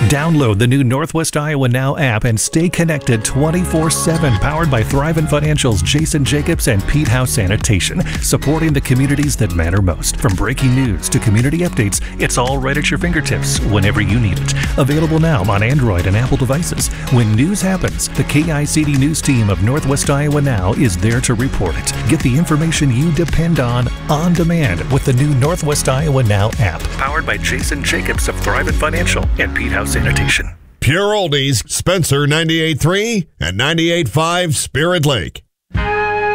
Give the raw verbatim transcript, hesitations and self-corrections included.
Download the new Northwest Iowa Now app and stay connected twenty-four seven. Powered by Thrivent Financial's Jason Jacobs and Pete House Sanitation, supporting the communities that matter most. From breaking news to community updates, it's all right at your fingertips whenever you need it. Available now on Android and Apple devices. When news happens, the K I C D News team of Northwest Iowa Now is there to report it. Get the information you depend on on demand with the new Northwest Iowa Now app. Powered by Jason Jacobs of Thrivent Financial and Pete House Sanitation. Pure Oldies, Spencer ninety-eight point three and ninety-eight point five Spirit Lake.